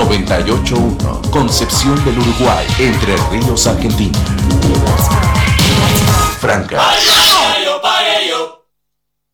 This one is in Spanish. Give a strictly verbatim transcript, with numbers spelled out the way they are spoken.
noventa y ocho punto uno, Concepción del Uruguay, Entre Ríos, Argentina. Franca.